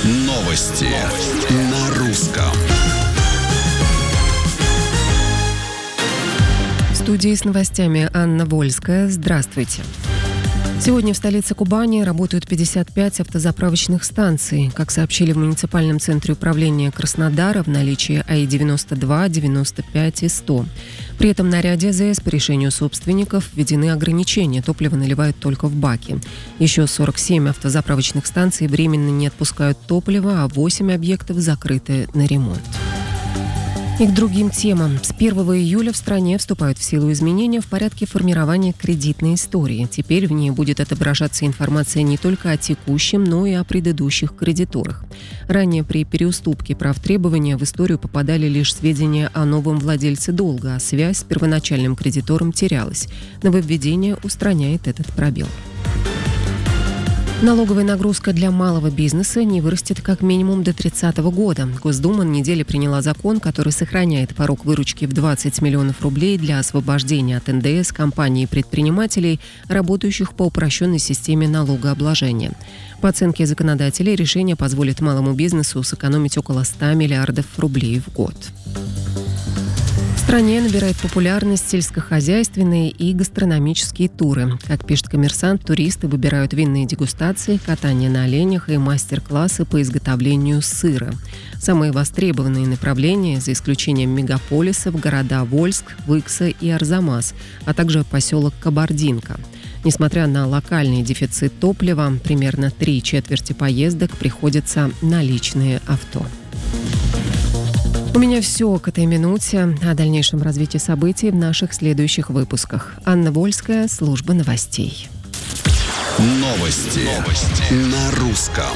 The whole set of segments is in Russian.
Новости на русском. В студии с новостями Анна Вольская. Здравствуйте. Сегодня в столице Кубани работают 55 автозаправочных станций. Как сообщили в муниципальном центре управления Краснодара, в наличии АИ-92, 95 и 100. При этом на ряде АЗС по решению собственников введены ограничения. Топливо наливают только в баки. Еще 47 автозаправочных станций временно не отпускают топливо, а 8 объектов закрыты на ремонт. И к другим темам. С 1 июля в стране вступают в силу изменения в порядке формирования кредитной истории. Теперь в ней будет отображаться информация не только о текущем, но и о предыдущих кредиторах. Ранее при переуступке прав требования в историю попадали лишь сведения о новом владельце долга, а связь с первоначальным кредитором терялась. Нововведение устраняет этот пробел. Налоговая нагрузка для малого бизнеса не вырастет как минимум до 30 года. Госдума на неделе приняла закон, который сохраняет порог выручки в 20 миллионов рублей для освобождения от НДС компаний и предпринимателей, работающих по упрощенной системе налогообложения. По оценке законодателей, решение позволит малому бизнесу сэкономить около 100 миллиардов рублей в год. В стране набирают популярность сельскохозяйственные и гастрономические туры. Как пишет «Коммерсант», туристы выбирают винные дегустации, катание на оленях и мастер-классы по изготовлению сыра. Самые востребованные направления, за исключением мегаполисов, города Вольск, Выкса и Арзамас, а также поселок Кабардинка. Несмотря на локальный дефицит топлива, примерно 3/4 поездок приходится на личные авто. У меня все к этой минуте. О дальнейшем развитии событий в наших следующих выпусках. Анна Вольская, служба новостей. Новости на русском.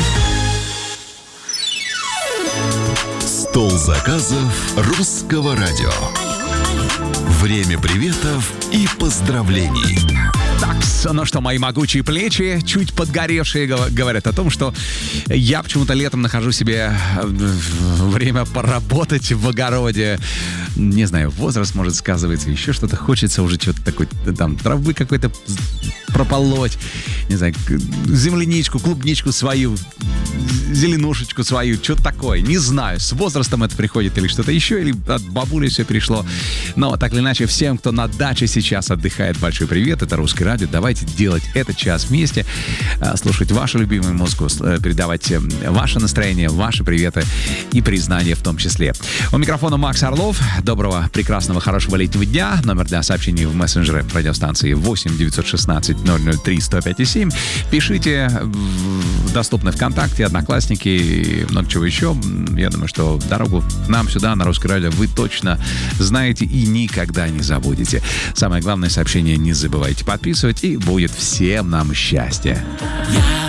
Стол заказов русского радио. Время приветов и поздравлений. Так, ну что, мои могучие плечи, чуть подгоревшие, говорят о том, что я почему-то летом нахожу себе время поработать в огороде. Не знаю, возраст, может, сказывается, еще что-то. Хочется уже что-то такое, там, травы какой-то прополоть. Не знаю, земляничку, клубничку свою, зеленушечку свою, что-то такое. Не знаю, с возрастом это приходит или что-то еще, или от бабули все перешло. Но так или иначе, всем, кто на даче сейчас отдыхает, большой привет. Это Русское радио. Давайте делать этот час вместе, слушать вашу любимую музыку, передавать ваше настроение, ваши приветы и признания в том числе. У микрофона Макс Орлов. Доброго, прекрасного, хорошего летнего дня. Номер для сообщений в мессенджере радиостанции 8 916 003 105 7. Пишите, доступны ВКонтакте, Одноклассники и много чего еще. Я думаю, что дорогу к нам сюда, на Русское радио, вы точно знаете и никогда не забудете. Самое главное, сообщение не забывайте подписывать, и будет всем нам счастье.